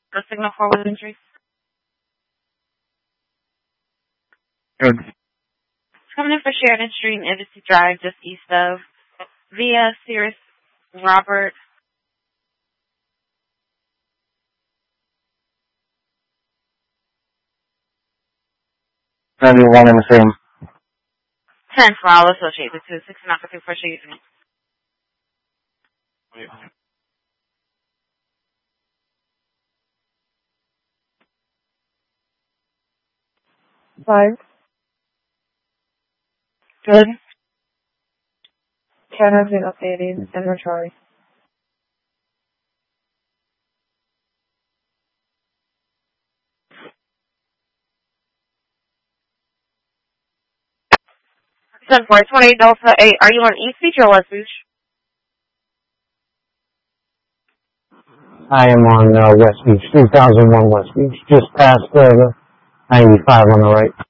The signal for with entry. Good. Coming in for Sheridan Street and Embassy Drive, just east of via Cirrus Robert. 91 in the same. 10 for all associated to 6 and operative for Sheridan. Five. Good. Chat has been updated and returned. Ten 428 Delta 8. Are you on East Beach or West Beach? I am on West Beach, 2001 West Beach, just past the 95 on the right.